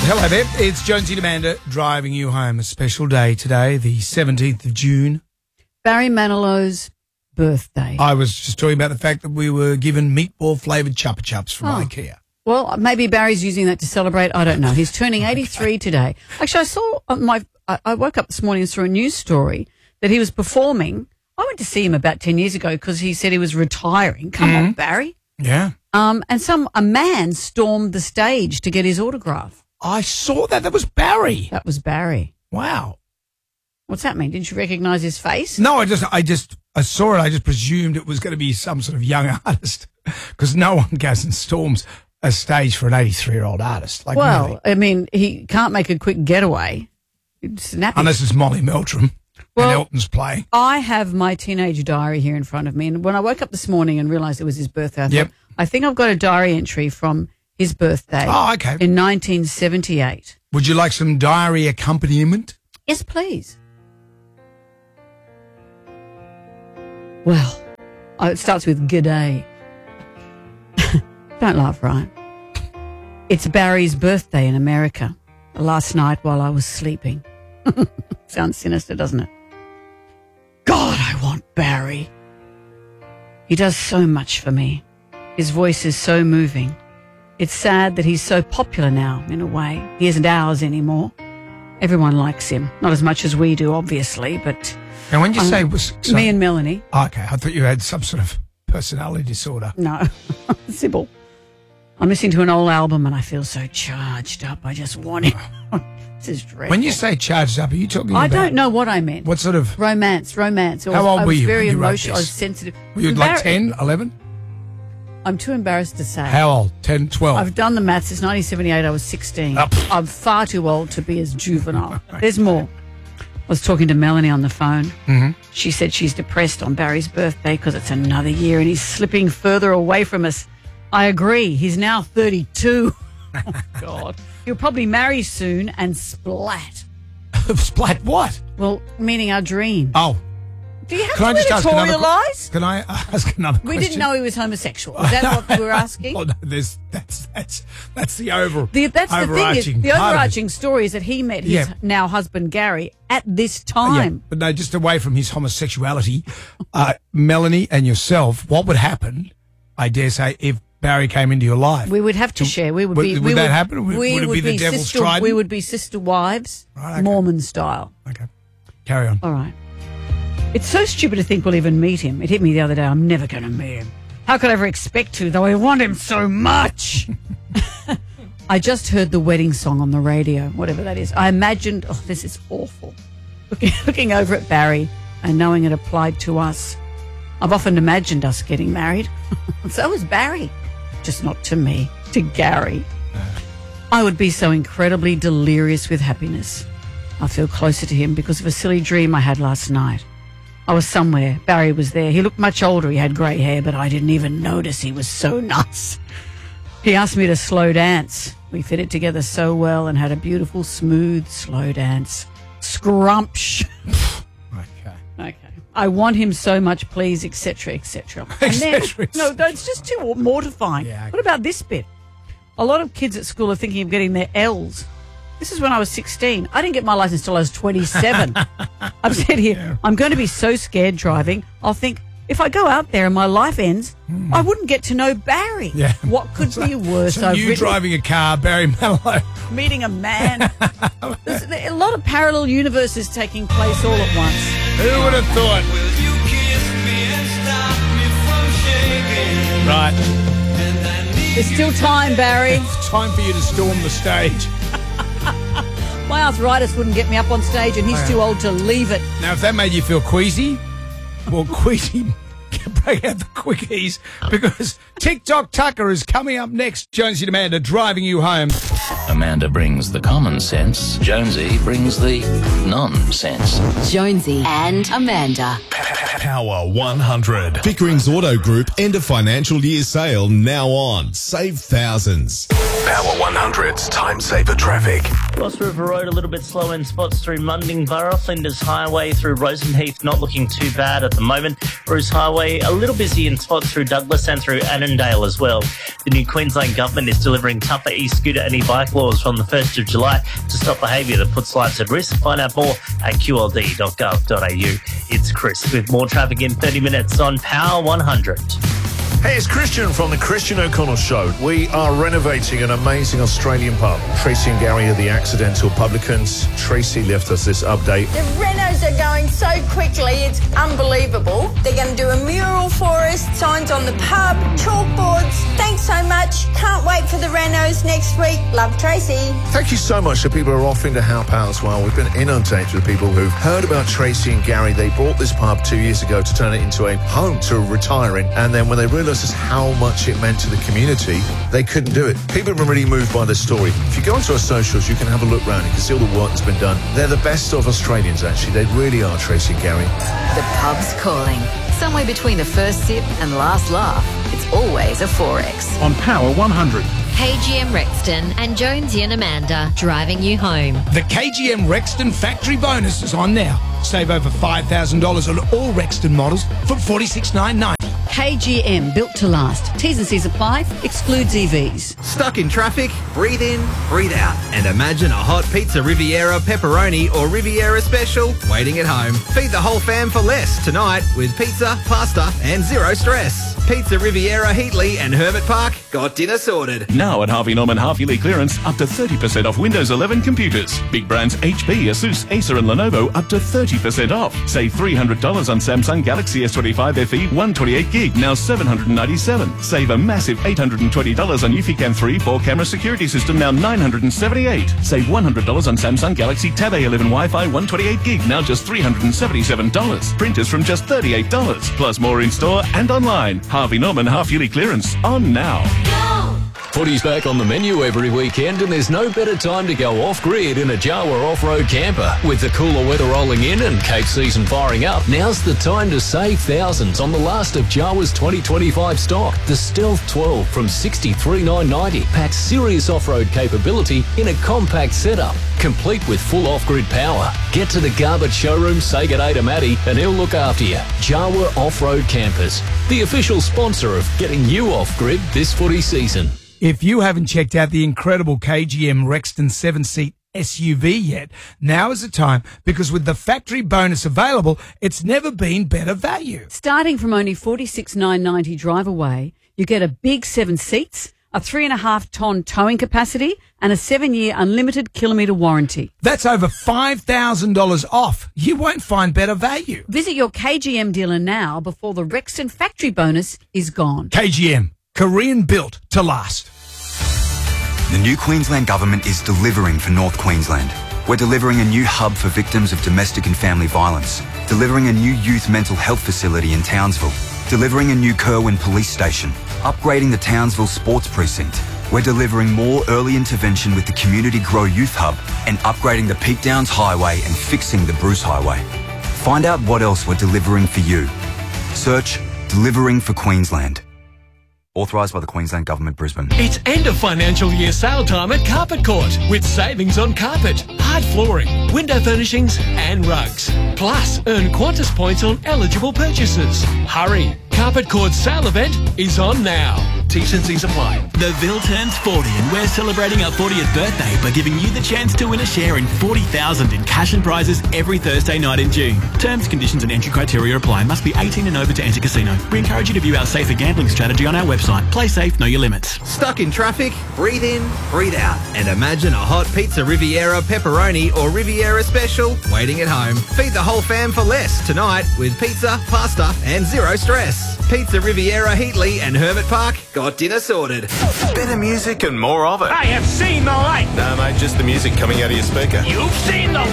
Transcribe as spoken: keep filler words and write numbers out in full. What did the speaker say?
Hello there. It's Jonesy and Amanda driving you home. A special day today, the seventeenth of June. Barry Manilow's birthday. I was just talking about the fact that we were given meatball-flavoured Chupa Chups from Oh. IKEA. Well, maybe Barry's using that to celebrate. I don't know. He's turning eighty-three today. Actually, I saw on my. I, I woke up this morning and saw a news story that he was performing. I went to see him about ten years ago because he said he was retiring. Come Mm-hmm. on, Barry. Yeah. Um, and some a man stormed the stage to get his autograph. I saw that. That was Barry. That was Barry. Wow. What's that mean? Didn't you recognise his face? No, I just, I just, I saw it. I just presumed it was going to be some sort of young artist because no one goes and storms a stage for an eighty-three-year-old artist. Like, Well, really. I mean, he can't make a quick getaway. Snappy. Unless it's Molly Meldrum Well- and Elton's playing. I have my teenage diary here in front of me, and when I woke up this morning and realised it was his birthday, I Yep. thought, I think I've got a diary entry from his birthday Oh, okay. in nineteen seventy-eight. Would you like some diary accompaniment? Yes, please. Well, oh, it starts with g'day. Don't laugh, Ryan. It's Barry's birthday in America. Last night while I was sleeping. Sounds sinister, doesn't it? God, I want Barry. He does so much for me. His voice is so moving. It's sad that he's so popular now, in a way. He isn't ours anymore. Everyone likes him. Not as much as we do, obviously, but And when you Um, say was me and Melanie. okay, I thought you had some sort of personality disorder. No, Sybil. I'm listening to an old album and I feel so charged up. I just want it. This is dreadful. When you say charged up, are you talking I about don't know what I meant. what sort of? Romance, romance. I How was, old I were was you very when you wrote emotional. I this? was sensitive. Were you like Embar- ten, eleven? I'm too embarrassed to say. How old? ten, twelve? I've done the maths. Since nineteen seventy-eight, I was sixteen. Oh, pff. I'm far too old to be as juvenile. There's more. I was talking to Melanie on the phone. Mhm. She said she's depressed on Barry's birthday because it's another year and he's slipping further away from us. I agree. He's now thirty-two. Oh, God. He'll probably marry soon and splat. Splat what? Well, meaning our dream. Oh, Do you have can I to just ask another? editorialise? que- Can I ask another We question? didn't know he was homosexual. Is that what we were asking? Oh, no, there's, that's that's that's the over. The, that's the thing. Is, overarching the part of it. overarching story is that he met his Yeah. now husband Gary at this Yeah, time. but no, just away from his homosexuality, uh, Melanie and yourself, what would happen, I dare say, if Barry came into your life? We would have to share. We would, Would- be. would we that would, happen? Would- we would it be the devil's sister, trident? We would be sister wives, Right, okay. Mormon style. Okay, carry on. All right. It's so stupid to think we'll even meet him. It hit me the other day. I'm never going to meet him. How could I ever expect to, though I want him so much? I just heard the wedding song on the radio, whatever that is. I imagined, oh, this is awful. Looking, looking over at Barry and knowing it applied to us. I've often imagined us getting married. So has Barry. Just not to me, to Gary. I would be so incredibly delirious with happiness. I feel closer to him because of a silly dream I had last night. I was somewhere. Barry was there. He looked much older. He had grey hair, but I didn't even notice. He was so nice. He asked me to slow dance. We fit it together so well and had a beautiful, smooth, slow dance. Scrumpsh. Okay. Okay. I want him so much, please, et cetera, et cetera. Et cetera, et No, that's just too mortifying. Yeah, okay. What about this bit? A lot of kids at school are thinking of getting their L's. This is when I was sixteen. I didn't get my license till I was twenty-seven. I've said here, Yeah. I'm going to be so scared driving. I'll think, if I go out there and my life ends, I wouldn't get to know Barry. Yeah. What could be worse? So I've you written- driving a car, Barry Manilow. meeting a man. There's a lot of parallel universes taking place all at once. Who would have thought? Right. There's still time, Barry. It's time for you to storm the stage. My arthritis wouldn't get me up on stage and he's Okay. too old to leave it. Now, if that made you feel queasy, well, queasy, break out the quickies because TikTok Tucker is coming up next. Jonesy and Amanda driving you home. Amanda brings the common sense. Jonesy brings the nonsense. Jonesy and Amanda. Power one hundred. Pickering's Auto Group end of financial year sale now on. Save thousands. Power one hundred's Time Saver Traffic. Ross River Road a little bit slow in spots through Mundingborough. Flinders Highway through Rosenheath not looking too bad at the moment. Bruce Highway a little busy in spots through Douglas and through Annandale as well. The new Queensland Government is delivering tougher e-scooter and e-bike laws from the first of July to stop behaviour that puts lives at risk. Find out more at q l d dot gov dot a u. It's Chris with more traffic in thirty minutes on Power one hundred. Hey, it's Christian from the Christian O'Connell Show. We are renovating an amazing Australian pub. Tracy and Gary are the accidental publicans. Tracy left us this update. The renos are going so quickly, it's unbelievable. They're going to do a mural for us, signs on the pub, chalkboards. Thanks so much. Can't wait for the renos next week. Love, Tracy. Thank you so much to people who are offering to help out as well. We've been inundated with people who've heard about Tracy and Gary. They bought this pub two years ago to turn it into a home to retire in. And then when they realised just how much it meant to the community, they couldn't do it. People have been really moved by this story. If you go onto our socials, you can have a look around. You can see all the work that's been done. They're the best of Australians, actually. They really are, Tracy and Gary. The pub's calling. Somewhere between the first sip and last laugh, it's always a four X. On Power one hundred. K G M Rexton and Jonesy and Amanda driving you home. The K G M Rexton factory bonus is on now. Save over five thousand dollars on all Rexton models from forty-six thousand nine hundred ninety dollars. K G M, built to last. T's and C's apply. Excludes E Vs. Stuck in traffic? Breathe in, breathe out, and imagine a hot pizza Riviera pepperoni or Riviera special waiting at home. Feed the whole fam for less tonight with pizza, pasta, and zero stress. Pizza Riviera Heatley and Herbert Park got dinner sorted. Now at Harvey Norman half-yearly clearance, up to thirty percent off Windows eleven computers. Big brands H P, Asus, Acer and Lenovo up to thirty percent off. Save three hundred dollars on Samsung Galaxy S twenty-five F E one twenty-eight gig, now seven hundred ninety-seven dollars. Save a massive eight hundred twenty dollars on Eufy Cam three four-camera security system, now nine hundred seventy-eight dollars. Save one hundred dollars on Samsung Galaxy Tab A eleven Wi-Fi one twenty-eight gig, now just three hundred seventy-seven dollars. Printers from just thirty-eight dollars. Plus more in-store and online. Harvey Norman half-yearly clearance on now. Footy's back on the menu every weekend, and there's no better time to go off-grid in a Jawa off-road camper. With the cooler weather rolling in and Cape season firing up, now's the time to save thousands on the last of Jawa's twenty twenty-five stock. The Stealth twelve from sixty-three thousand nine hundred ninety dollars packs serious off-road capability in a compact setup, complete with full off-grid power. Get to the Garbage showroom, say good day to Matty, and he'll look after you. Jawa Off-Road Campers, the official sponsor of getting you off-grid this footy season. If you haven't checked out the incredible K G M Rexton seven-seat S U V yet, now is the time, because with the factory bonus available, it's never been better value. Starting from only forty-six thousand nine hundred ninety dollars drive away, you get a big seven seats, a three and a half ton towing capacity, and a seven-year unlimited kilometre warranty. That's over five thousand dollars off. You won't find better value. Visit your K G M dealer now before the Rexton factory bonus is gone. K G M, Korean built to last. The new Queensland Government is delivering for North Queensland. We're delivering a new hub for victims of domestic and family violence, delivering a new youth mental health facility in Townsville, delivering a new Kerwin police station, upgrading the Townsville sports precinct. We're delivering more early intervention with the Community Grow Youth Hub and upgrading the Peak Downs Highway and fixing the Bruce Highway. Find out what else we're delivering for you. Search Delivering for Queensland. Authorised by the Queensland Government, Brisbane. It's end of financial year sale time at Carpet Court with savings on carpet, hard flooring, window furnishings and rugs. Plus, earn Qantas points on eligible purchases. Hurry! Carpet Court's sale event is on now. T's and C's apply. The Ville turns forty and we're celebrating our fortieth birthday by giving you the chance to win a share in forty thousand dollars in cash and prizes every Thursday night in June. Terms, conditions and entry criteria apply. Must be eighteen and over to enter casino. We encourage you to view our safer gambling strategy on our website. Play safe, know your limits. Stuck in traffic? Breathe in, breathe out, and imagine a hot pizza Riviera pepperoni or Riviera special waiting at home. Feed the whole fam for less tonight with pizza, pasta, and zero stress. Pizza Riviera Heatley and Herbert Park got dinner sorted. Better music and more of it. I have seen the light. No, mate, just the music coming out of your speaker. You've seen the